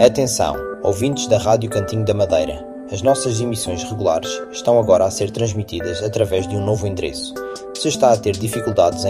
Atenção, ouvintes da Rádio Cantinho da Madeira. As nossas emissões regulares estão agora a ser transmitidas através de um novo endereço. Se está a ter dificuldades em